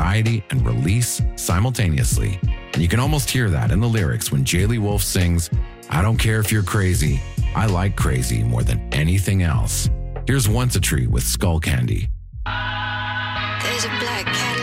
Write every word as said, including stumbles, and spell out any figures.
variety and release simultaneously. And you can almost hear that in the lyrics when Jaylee Wolf sings, "I don't care if you're crazy, I like crazy more than anything else." Here's Once a Tree with Skull Candy. There's a black cat